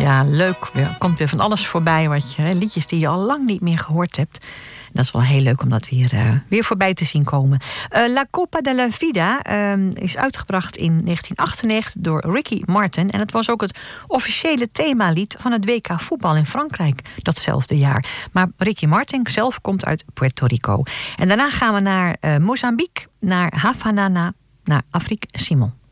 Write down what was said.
Ja, leuk. Er komt weer van alles voorbij. Liedjes die je al lang niet meer gehoord hebt. Dat is wel heel leuk om dat weer voorbij te zien komen. La Copa de la Vida is uitgebracht in 1998 door Ricky Martin. En het was ook het officiële themalied van het WK voetbal in Frankrijk datzelfde jaar. Maar Ricky Martin zelf komt uit Puerto Rico. En daarna gaan we naar Mozambique, naar Havana, naar Afrique Simon.